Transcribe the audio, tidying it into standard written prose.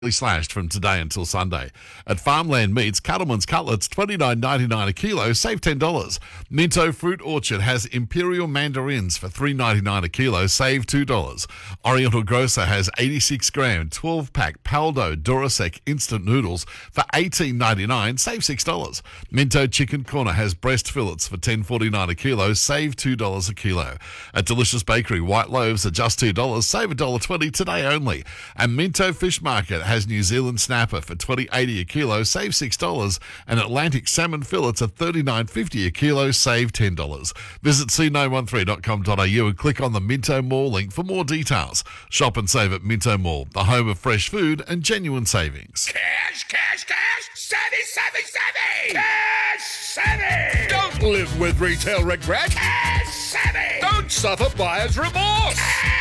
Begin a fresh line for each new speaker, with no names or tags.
slashed from today until Sunday. At Farmland Meats, Cattleman's Cutlets, $29.99 a kilo, save $10. Minto Fruit Orchard has Imperial Mandarins for $3.99 a kilo, save $2. Oriental Grocer has 86-gram, 12-pack Paldo Durasec instant noodles for $18.99, save $6. Minto Chicken Corner has breast fillets for $10.49 a kilo, save $2 a kilo. At Delicious Bakery, white loaves are just $2, save $1.20 today only. And Minto Fish Market has New Zealand snapper for $20.80 a kilo, save $6, and Atlantic salmon fillets are $39.50 a kilo, save $10. Visit c913.com.au and click on the Minto Mall link for more details. Shop and save at Minto Mall, the home of fresh food and genuine savings.
Cash, cash, cash! Savvy, savvy, savvy! Cash savvy!
Don't live with retail regret.
Cash savvy!
Don't suffer buyer's remorse.